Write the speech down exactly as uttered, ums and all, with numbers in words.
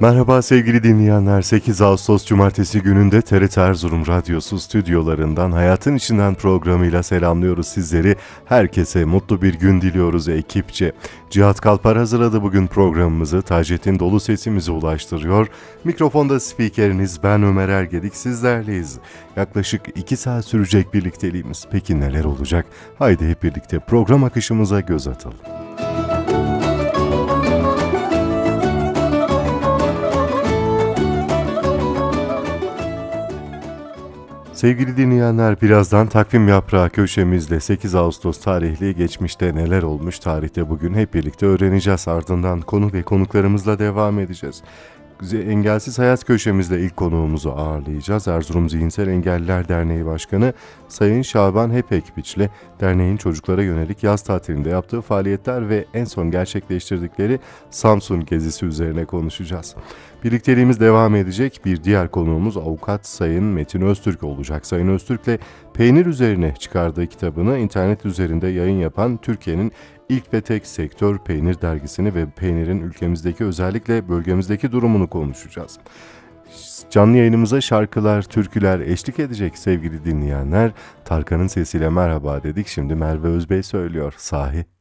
Merhaba sevgili dinleyenler, sekiz Ağustos Cumartesi gününde T R T Erzurum Radyosu stüdyolarından Hayatın İçinden programıyla selamlıyoruz sizleri. Herkese mutlu bir gün diliyoruz ekipçe. Cihat Kalpar hazırladı bugün programımızı, Taceddin dolu sesimizi ulaştırıyor. Mikrofonda spikeriniz ben Ömer Ergedik, sizlerleyiz. Yaklaşık iki saat sürecek birlikteliğimiz. Peki neler olacak? Haydi hep birlikte program akışımıza göz atalım. Sevgili dinleyenler, birazdan takvim yaprağı köşemizle sekiz Ağustos tarihli geçmişte neler olmuş, tarihte bugün hep birlikte öğreneceğiz. Ardından konu ve konuklarımızla devam edeceğiz. Engelsiz Hayat köşemizde ilk konuğumuzu ağırlayacağız. Erzurum Zihinsel Engelliler Derneği Başkanı Sayın Şaban Hepekbiç'le derneğin çocuklara yönelik yaz tatilinde yaptığı faaliyetler ve en son gerçekleştirdikleri Samsun gezisi üzerine konuşacağız. Birlikteliğimiz devam edecek. Bir diğer konuğumuz avukat Sayın Metin Öztürk olacak. Sayın Öztürk'le peynir üzerine çıkardığı kitabını internet üzerinde yayın yapan Türkiye'nin ilk ve tek sektör peynir dergisini ve peynirin ülkemizdeki, özellikle bölgemizdeki durumunu konuşacağız. Canlı yayınımıza şarkılar, türküler eşlik edecek sevgili dinleyenler. Tarkan'ın sesiyle merhaba dedik. Şimdi Merve Özbey söylüyor. Sahi.